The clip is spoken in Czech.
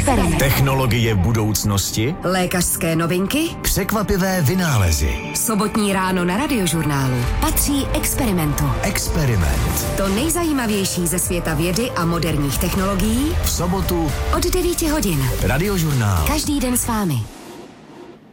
Experiment. Technologie budoucnosti, Lékařské novinky, překvapivé vynálezy. Sobotní ráno na Radiožurnálu patří Experimentu. Experiment. To nejzajímavější ze světa vědy a moderních technologií V sobotu od 9 hodin. Radiožurnál. Každý den s vámi.